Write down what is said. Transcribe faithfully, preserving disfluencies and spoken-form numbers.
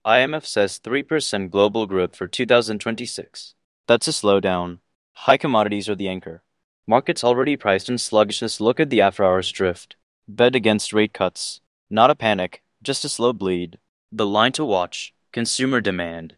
I M F says three percent global growth for two thousand twenty-six. That's a slowdown. High commodities are the anchor. Markets already priced in sluggishness look at the after-hours drift. Bet against rate cuts. Not a panic, just a slow bleed. The line to watch, consumer demand.